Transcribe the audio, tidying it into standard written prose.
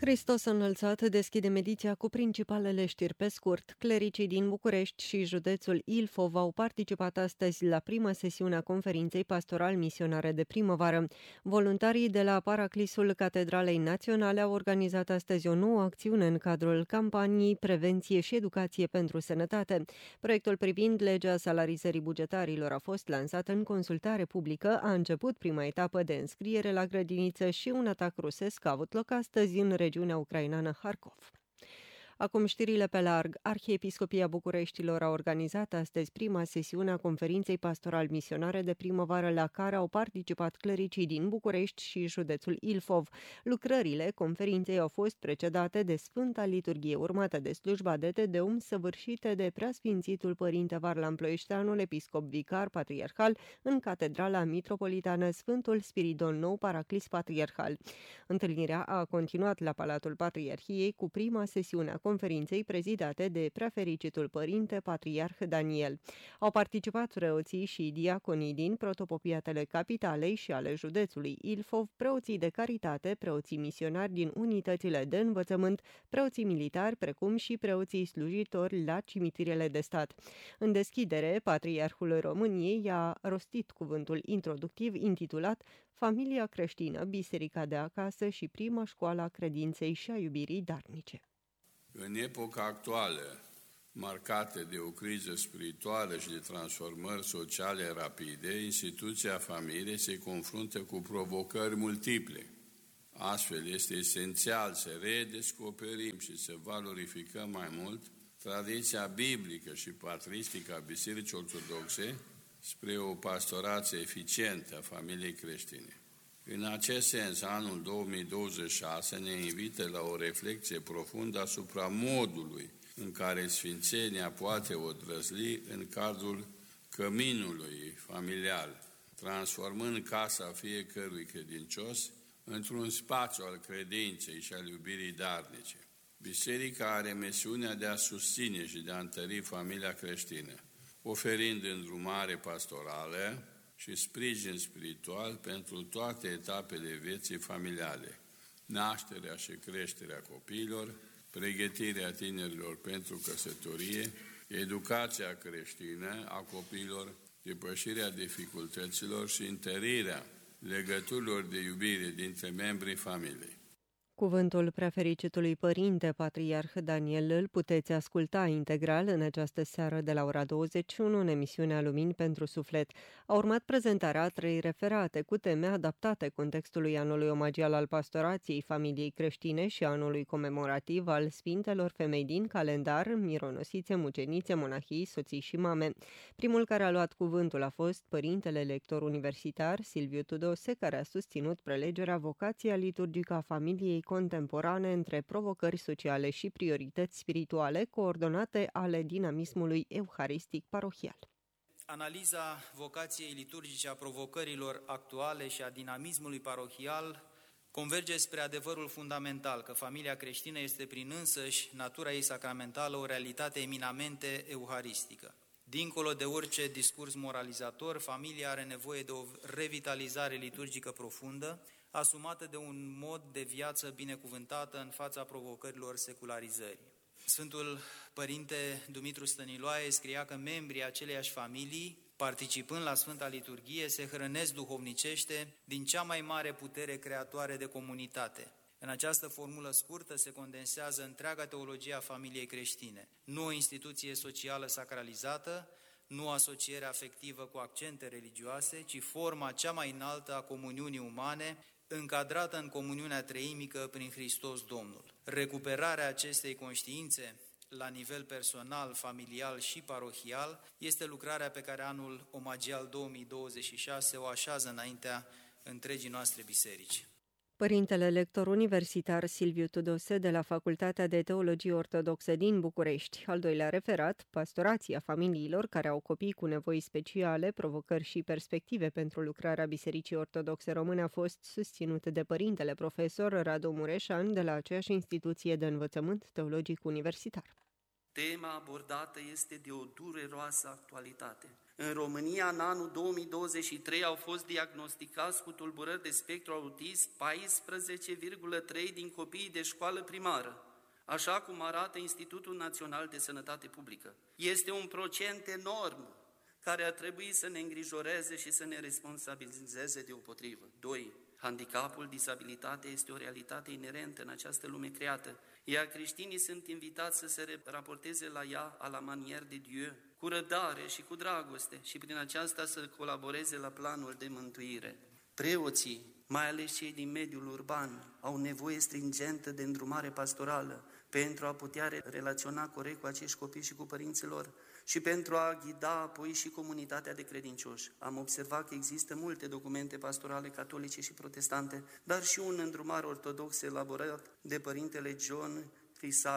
Hristos înălțat deschide ediția cu principalele știri pe scurt. Clericii din București și județul Ilfov au participat astăzi la prima sesiune a conferinței pastoral-misionare de primăvară. Voluntarii de la Paraclisul Catedralei Naționale au organizat astăzi o nouă acțiune în cadrul campaniei Prevenție și Educație pentru Sănătate. Proiectul privind legea salarizării bugetarilor a fost lansat în consultare publică, a început prima etapă de înscriere la grădiniță și un atac rusesc a avut loc astăzi în regiunea ucraineană Harkov. Acum știrile pe larg. Arhiepiscopia Bucureștilor a organizat astăzi prima sesiune a conferinței pastoral-misionare de primăvară la care au participat clericii din București și județul Ilfov. Lucrările conferinței au fost precedate de Sfânta Liturghie, urmată de slujba de Tedeum săvârșite de Preasfințitul Părinte Varlam Ploieșteanul, episcop vicar patriarhal, în Catedrala Mitropolitană Sfântul Spiridon Nou, Paraclis Patriarhal. Întâlnirea a continuat la Palatul Patriarhiei cu prima sesiune a conferinței prezidate de Preafericitul Părinte Patriarh Daniel. Au participat preoții și diaconii din protopopiatele capitalei și ale județului Ilfov, preoții de caritate, preoții misionari din unitățile de învățământ, preoții militari, precum și preoții slujitori la cimitirele de stat. În deschidere, Patriarhul României a rostit cuvântul introductiv intitulat Familia creștină, Biserica de acasă și prima școală a credinței și a iubirii darnice. În epoca actuală, marcată de o criză spirituală și de transformări sociale rapide, instituția familiei se confruntă cu provocări multiple. Astfel, este esențial să redescoperim și să valorificăm mai mult tradiția biblică și patristică a Bisericii Ortodoxe spre o pastorație eficientă a familiei creștine. În acest sens, anul 2026 ne invită la o reflecție profundă asupra modului în care sfințenia poate odrăzli în cadrul căminului familial, transformând casa fiecărui credincios într-un spațiu al credinței și al iubirii darnice. Biserica are misiunea de a susține și de a întări familia creștină, oferind îndrumare pastorală și sprijin spiritual pentru toate etapele vieții familiale, nașterea și creșterea copiilor, pregătirea tinerilor pentru căsătorie, educația creștină a copiilor, depășirea dificultăților și întărirea legăturilor de iubire dintre membrii familiei. Cuvântul Preafericitului Părinte Patriarh Daniel îl puteți asculta integral în această seară de la ora 21 în emisiunea Lumini pentru Suflet. A urmat prezentarea a 3 referate cu teme adaptate contextului anului omagial al pastorației familiei creștine și anului comemorativ al Sfintelor Femei din calendar, mironosițe, mucenițe, monahii, soții și mame. Primul care a luat cuvântul a fost părintele lector universitar Silviu Tudose, care a susținut prelegerea vocația liturgică a familiei contemporane între provocări sociale și priorități spirituale coordonate ale dinamismului euharistic parohial. Analiza vocației liturgice a provocărilor actuale și a dinamismului parohial converge spre adevărul fundamental că familia creștină este prin însăși natura ei sacramentală o realitate eminamente euharistică. Dincolo de orice discurs moralizator, familia are nevoie de o revitalizare liturgică profundă, asumată de un mod de viață binecuvântată în fața provocărilor secularizării. Sfântul Părinte Dumitru Stăniloae scria că membrii aceleiași familii, participând la Sfânta Liturghie, se hrănesc duhovnicește din cea mai mare putere creatoare de comunitate. În această formulă scurtă se condensează întreaga teologie a familiei creștine. Nu o instituție socială sacralizată, nu asociere afectivă cu accente religioase, ci forma cea mai înaltă a comuniunii umane, încadrată în comuniunea treimică prin Hristos Domnul. Recuperarea acestei conștiințe la nivel personal, familial și parohial este lucrarea pe care anul omagial 2026 o așează înaintea întregii noastre biserici. Părintele lector universitar Silviu Tudose de la Facultatea de Teologie Ortodoxă din București. Al doilea referat, pastorația familiilor care au copii cu nevoi speciale, provocări și perspective pentru lucrarea Bisericii Ortodoxe Române a fost susținut de părintele profesor Radu Mureșan de la aceeași instituție de învățământ teologic universitar. Tema abordată este de o dureroasă actualitate. În România, în anul 2023, au fost diagnosticați cu tulburări de spectru autism 14,3 din copiii de școală primară, așa cum arată Institutul Național de Sănătate Publică. Este un procent enorm care ar trebui să ne îngrijoreze și să ne responsabilizeze deopotrivă. 2. Handicapul, disabilitatea este o realitate inerentă în această lume creată, iar creștinii sunt invitați să se raporteze la ea a la manière de Dieu, cu răbdare și cu dragoste și prin aceasta să colaboreze la planul de mântuire. Preoții, mai ales cei din mediul urban, au nevoie stringentă de îndrumare pastorală pentru a putea relaționa corect cu acești copii și cu părinții lor și pentru a ghida apoi și comunitatea de credincioși. Am observat că există multe documente pastorale catolice și protestante, dar și un îndrumar ortodox elaborat de părintele John Crisar,